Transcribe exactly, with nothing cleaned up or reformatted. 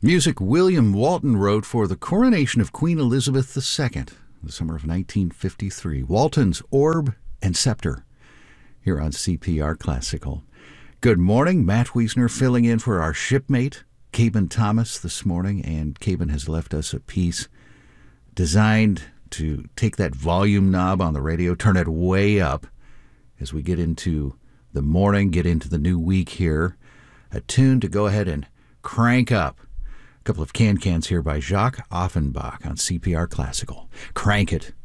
Music William Walton wrote for the coronation of Queen Elizabeth the Second, the summer of nineteen fifty-three. Walton's Orb and Scepter, here on C P R Classical. Good morning. Matt Wiesner filling in for our shipmate, Caben Thomas, this morning, and Caben has left us a piece designed to take that volume knob on the radio, turn it way up as we get into the morning, get into the new week here. A tune to go ahead and crank up. A couple of can-cans here by Jacques Offenbach on C P R Classical. Crank it.